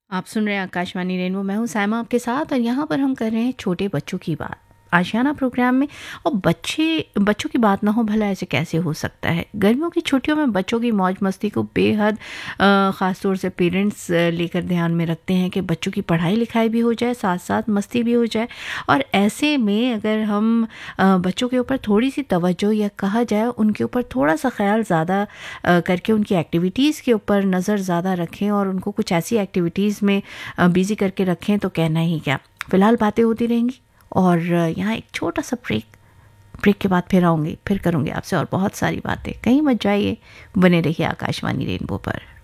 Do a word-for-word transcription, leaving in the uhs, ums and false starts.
आप सुन रहे हैं आकाशवाणी रेनबो। मैं हूँ सायमा आपके साथ और यहाँ पर हम कर रहे हैं छोटे बच्चों की बात आशियाना प्रोग्राम में। और बच्चे बच्चों की बात ना हो भला ऐसे कैसे हो सकता है। गर्मियों की छुट्टियों में बच्चों की मौज मस्ती को बेहद ख़ास तौर से पेरेंट्स लेकर ध्यान में रखते हैं कि बच्चों की पढ़ाई लिखाई भी हो जाए, साथ साथ मस्ती भी हो जाए। और ऐसे में अगर हम अ, बच्चों के ऊपर थोड़ी सी तवज्जो या कहा जाए उनके ऊपर थोड़ा सा ख्याल ज़्यादा अ, करके उनकी एक्टिविटीज़ के ऊपर नज़र ज़्यादा रखें और उनको कुछ ऐसी एक्टिविटीज़ में बिज़ी करके रखें तो कहना ही क्या। फ़िलहाल बातें होती रहेंगी और यहाँ एक छोटा सा ब्रेक ब्रेक के बाद फिर आऊँगी, फिर करूँगी आपसे और बहुत सारी बातें। कहीं मत जाइए, बने रहिए आकाशवाणी रेनबो पर।